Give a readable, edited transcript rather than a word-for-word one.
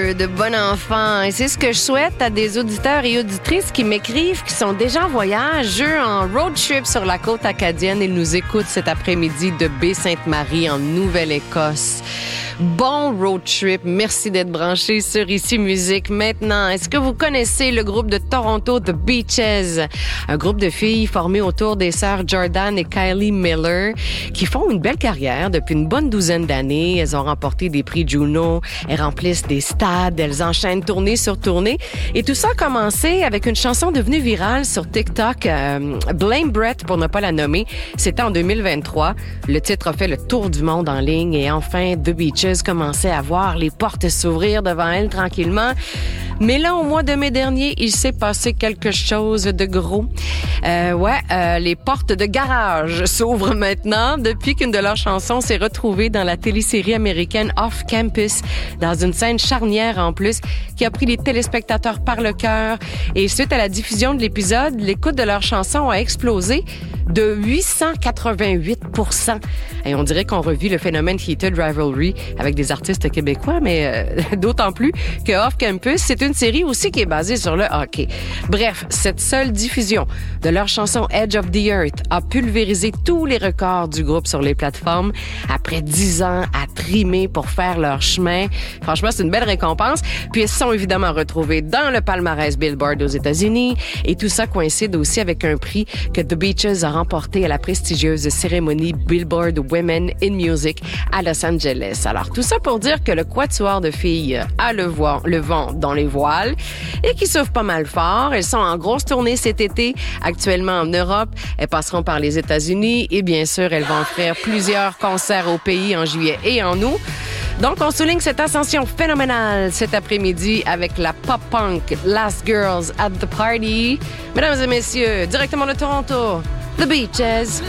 de bon enfant. Et c'est ce que je souhaite à des auditeurs et auditrices qui m'écrivent, qui sont déjà en voyage, en road trip sur la côte acadienne. Ils nous écoutent cet après-midi de Baie-Sainte-Marie en Nouvelle-Écosse. Bon road trip. Merci d'être branchés sur Ici Musique. Maintenant, est-ce que vous connaissez le groupe de Toronto The Beaches? Un groupe de filles formé autour des sœurs Jordan et Kylie Miller qui font une belle carrière depuis une bonne douzaine d'années. Elles ont remporté des prix Juno, elles remplissent des stades, elles enchaînent tournée sur tournée. Et tout ça a commencé avec une chanson devenue virale sur TikTok, Blame Brett pour ne pas la nommer. C'était en 2023. Le titre a fait le tour du monde en ligne et enfin The Beaches commençait à voir les portes s'ouvrir devant elle tranquillement. Mais là, au mois de mai dernier, il s'est passé quelque chose de gros. Les portes de garage s'ouvrent maintenant depuis qu'une de leurs chansons s'est retrouvée dans la télésérie américaine Off Campus, dans une scène charnière en plus, qui a pris les téléspectateurs par le cœur. Et suite à la diffusion de l'épisode, l'écoute de leur chanson a explosé de 888%. Et on dirait qu'on revit le phénomène Heated Rivalry avec des artistes québécois, mais d'autant plus que Off Campus, c'est une série aussi qui est basée sur le hockey. Bref, cette seule diffusion de leur chanson Edge of the Earth a pulvérisé tous les records du groupe sur les plateformes. Après 10 ans à trimer pour faire leur chemin, franchement, c'est une belle récompense. Puis, elles se sont évidemment retrouvées dans le palmarès Billboard aux États-Unis. Et tout ça coïncide aussi avec un prix que The Beaches a remporté à la prestigieuse cérémonie Billboard Women in Music à Los Angeles. Alors, tout ça pour dire que le quatuor de filles a le vent dans les voiles et qui souffrent pas mal fort. Elles sont en grosse tournée cet été, actuellement en Europe. Elles passeront par les États-Unis et bien sûr, elles vont offrir plusieurs concerts au pays en juillet et en août. Donc, on souligne cette ascension phénoménale cet après-midi avec la pop-punk Last Girls at the Party. Mesdames et messieurs, directement de Toronto, The Beaches.